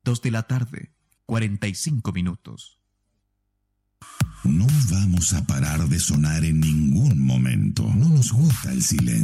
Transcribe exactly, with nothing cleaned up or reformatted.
Dos de la tarde, cuarenta y cinco minutos. No vamos a parar de sonar en ningún momento. No nos gusta el silencio.